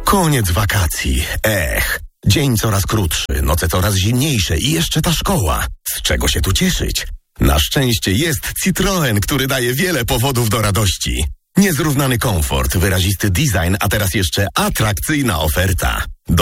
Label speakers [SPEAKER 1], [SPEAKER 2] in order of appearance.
[SPEAKER 1] Koniec wakacji. Dzień coraz krótszy, noce coraz zimniejsze i jeszcze ta szkoła. Z czego się tu cieszyć? Na szczęście jest Citroen, który daje wiele powodów do radości. Niezrównany komfort, wyrazisty design, a teraz jeszcze atrakcyjna oferta.